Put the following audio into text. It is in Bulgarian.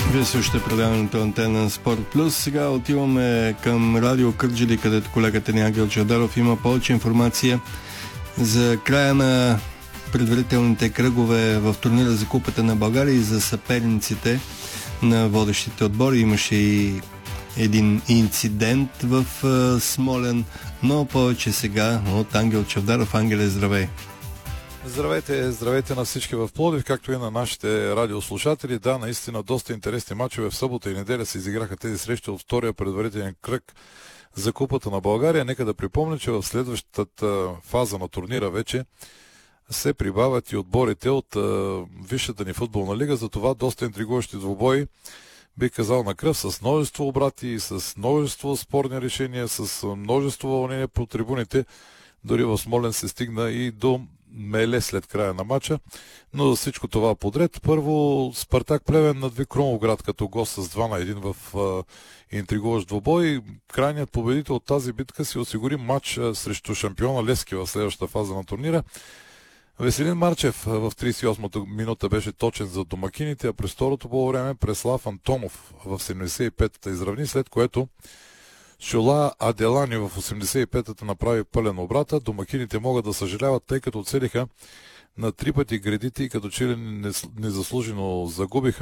Вие слушате предаването Антена Спорт Плюс. Сега отиваме към Радио Кърджали, където колегата ни Ангел Чавдаров има повече информация за края на предварителните кръгове в турнира за Купата на България и за съперниците на водещите отбори. Имаше и един инцидент в Смолян, но повече сега от Ангел Чавдаров. Ангеле, здравей! Здравейте на всички в Пловдив, както и на нашите радиослушатели. Да, наистина доста интересни мачове в събота и неделя се изиграха тези срещи от втория предварителен кръг за Купата на България. Нека да припомня, че в следващата фаза на турнира вече се прибавят и отборите от висшата ни футболна лига, затова доста интригуващи двубои, бих казал, на кръв, с множество обрати, с множество спорни решения, с множество вълнения по трибуните. Дори в Смолен се стигна и до меле след края на матча, но за всичко това подред. Първо Спартак Плевен надви Крумовград като гост с 2-1 в интригуващ двубой. Крайният победител от тази битка си осигури матч срещу шампиона Левски в следващата фаза на турнира. Веселин Марчев в 38-та минута беше точен за домакините, а през второто полувреме Преслав Антонов в 75-та изравни, след което Шула Аделани в 85-та направи пълен обрата. Домакините могат да съжаляват, тъй като отселиха на 3 пъти гредите и като че ли незаслужено загубиха